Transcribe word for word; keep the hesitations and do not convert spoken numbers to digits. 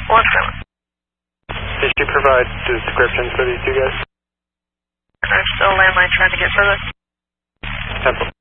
One seven. Did you provide descriptions for these two guys? I'm still landline trying to get further. Temple.